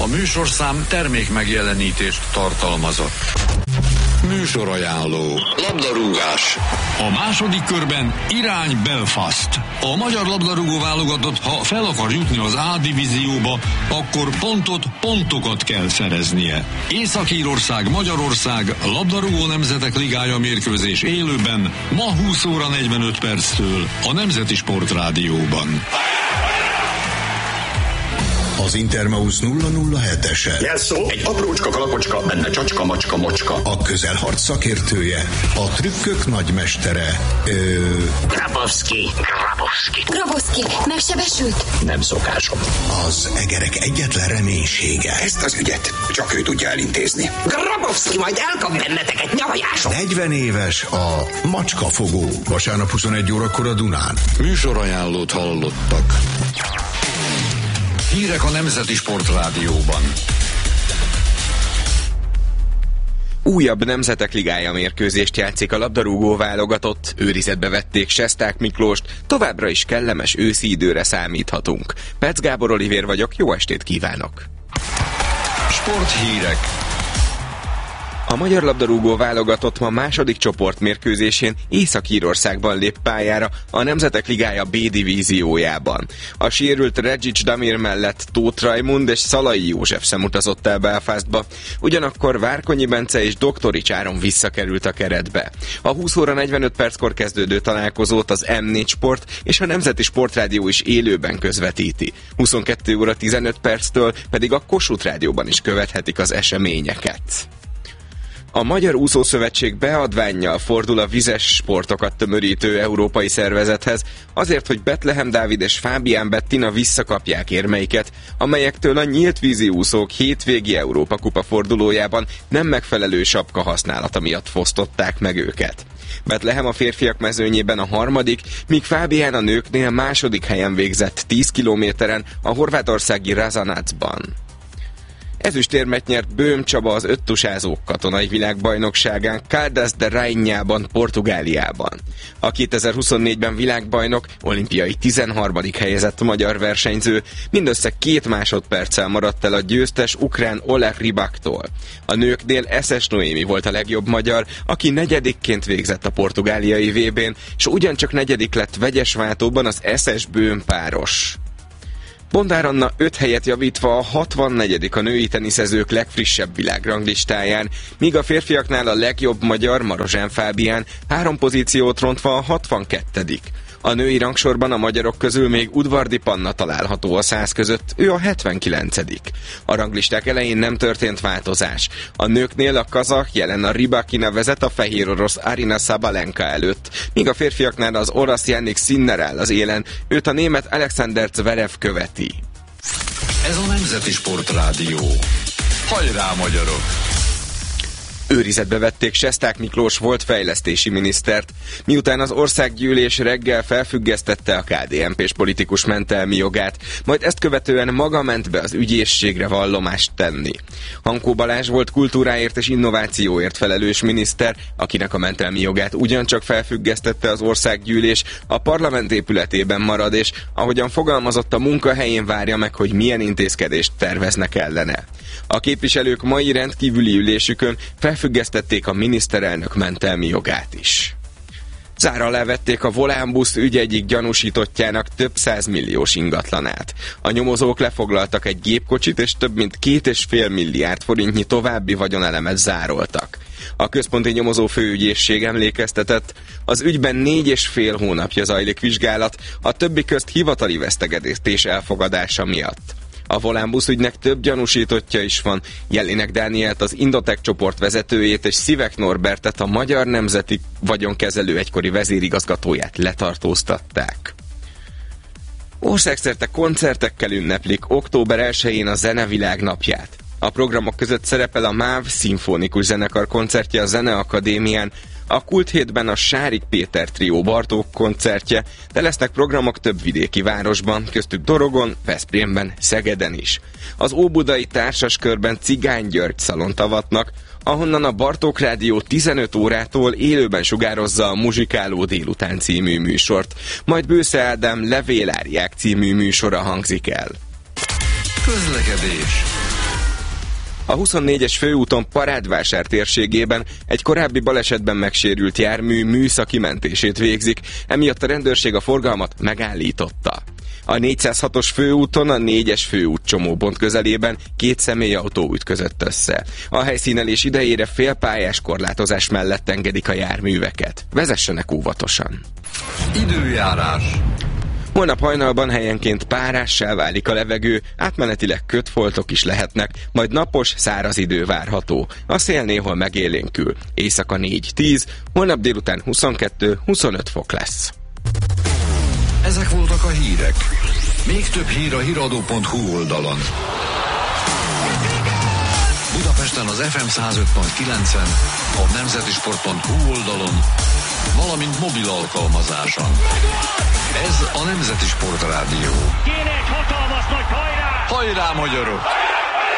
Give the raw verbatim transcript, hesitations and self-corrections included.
A műsorszám termék megjelenítést tartalmazott. Műsorajánló. Labdarúgás. A második körben irány Belfast. A magyar labdarúgó válogatott, ha fel akar jutni az A divízióba, akkor pontot, pontokat kell szereznie. Észak-Írország, Magyarország, labdarúgó nemzetek ligája mérkőzés élőben, ma húsz óra negyvenöt perctől a Nemzeti Sportrádióban. Az Intermausz nulla nulla hetesen. Jelszó, egy aprócska kalapocska, benne csacska, macska, mocska. A közelharc szakértője, a trükkök nagymestere, ö... Grabowski, Grabowski. Grabowski, megsebesült? Nem szokásom. Az egerek egyetlen reménysége. Ezt az ügyet csak ő tudja elintézni. Grabowski majd elkap benneteket, nyavajások. negyven éves a macskafogó. Vasárnap huszonegy órakor a Dunán. Műsorajánlót hallottak. Hírek a Nemzeti Sportrádióban. Újabb Nemzetek Ligája mérkőzést játszik a labdarúgó válogatott, őrizetbe vették Sesták Miklóst, továbbra is kellemes őszi időre számíthatunk. Perc Gábor Olivér vagyok, jó estét kívánok! Sporthírek. A magyar labdarúgó válogatott ma második csoportmérkőzésén Észak-Írországban lép pályára a Nemzetek Ligája B divíziójában. A sérült Regic Damir mellett Tóth Rajmund és Szalai József sem utazott el Belfastba, ugyanakkor Várkonyi Bence és Doktorics Áron visszakerült a keretbe. A húsz óra negyvenöt perckor kezdődő találkozót az M négy Sport és a Nemzeti Sportrádió is élőben közvetíti. huszonkettő óra tizenöt perctől pedig a Kossuth Rádióban is követhetik az eseményeket. A Magyar Úszószövetség beadvánnyal fordul a vizes sportokat tömörítő európai szervezethez, azért, hogy Betlehem Dávid és Fábián Bettina visszakapják érmeiket, amelyektől a nyílt vízi úszók hétvégi Európa-kupa fordulójában nem megfelelő sapka használata miatt fosztották meg őket. Betlehem a férfiak mezőnyében a harmadik, míg Fábián a nőknél második helyen végzett tíz kilométeren a horvátországi Razanacban. Ezüstérmet nyert Böhm Csaba az öttusázók katonai világbajnokságán Caldas de Rainhában, Portugáliában. A kétezer-huszonnégyben világbajnok, olimpiai tizenharmadik helyezett magyar versenyző mindössze két másodperccel maradt el a győztes ukrán Oleg Rybaktól. A nőknél Eszes Noémi volt a legjobb magyar, aki negyedikként végzett a portugáliai vé bén, és ugyancsak negyedik lett vegyes váltóban az Eszes-Böhm páros. Bondár Anna öt helyet javítva a hatvannegyedik a női teniszezők legfrissebb világranglistáján, míg a férfiaknál a legjobb magyar Marozsán Fábián három pozíciót rontva a hatvankettedik A női rangsorban a magyarok közül még Udvardi Panna található a száz között, ő a hetvenkilencedik A ranglisták elején nem történt változás. A nőknél a kazah Jelena Rybakina vezet a fehér orosz Arina Sabalenka előtt, míg a férfiaknál az orosz Jannik Sinner áll az élen, őt a német Alexander Zverev követi. Ez a Nemzeti Sportrádió. Hajrá, magyarok! Őrizetbe vették Sesták Miklós volt fejlesztési minisztert, miután az országgyűlés reggel felfüggesztette a ká dé en pés politikus mentelmi jogát, majd ezt követően maga ment be az ügyészségre vallomást tenni. Hankó Balázs volt kultúráért és innovációért felelős miniszter, akinek a mentelmi jogát ugyancsak felfüggesztette az országgyűlés, a parlament épületében marad, és ahogyan fogalmazott, a munkahelyén várja meg, hogy milyen intézkedést terveznek ellene. A képviselők mai rendkívüli ülésükön felfüggesztették a miniszterelnök mentelmi jogát is. Zára alá vették a Volánbusz ügy egyik gyanúsítottjának több százmilliós ingatlanát. A nyomozók lefoglaltak egy gépkocsit, és több mint két és fél milliárd forintnyi további vagyonelemet zároltak. A központi nyomozó főügyészség emlékeztetett, az ügyben négy és fél hónapja zajlik vizsgálat, a többi közt hivatali vesztegetés elfogadása miatt. A Volánbusz ügynek több gyanúsítottja is van, Jellinek Dánielt, az Indotek csoport vezetőjét és Szivek Norbertet, a Magyar Nemzeti Vagyonkezelő egykori vezérigazgatóját letartóztatták. Országszerte koncertekkel ünneplik október elsején a Zenevilág napját. A programok között szerepel a MÁV szimfonikus zenekar koncertje a Zeneakadémián, a Kult hétben a Sárik Péter trió Bartók koncertje, de lesznek programok több vidéki városban, köztük Dorogon, Veszprémben, Szegeden is. Az óbudai társaskörben Cigány György szalont avatnak, ahonnan a Bartók Rádió tizenöt órától élőben sugározza a Muzsikáló délután című műsort, majd Bősze Ádám Levéláriák című műsora hangzik el. Közlekedés. A huszonnégyes főúton Parádvásár térségében egy korábbi balesetben megsérült jármű műszaki mentését végzik, emiatt a rendőrség a forgalmat megállította. A négyszázhatos főúton a négyes főút csomópont közelében két személyautó ütközött össze. A helyszínelés idejére félpályás korlátozás mellett engedik a járműveket. Vezessenek óvatosan. Időjárás. Holnap hajnalban helyenként párássá válik a levegő, átmenetileg kötfoltok is lehetnek, majd napos, száraz idő várható. A szél néhol megélénkül. Éjszaka négy-tíz, holnap délután huszonkettő-huszonöt fok lesz. Ezek voltak a hírek. Még több hír a híradó pont hu oldalon. Budapesten az ef em száz öt pont kilencen, a nemzeti sport pont hu oldalon, valamint mobil alkalmazáson. Ez a Nemzeti Sportrádió. Kéne egy hatalmas nagy hajrá! Hajrá, magyarok!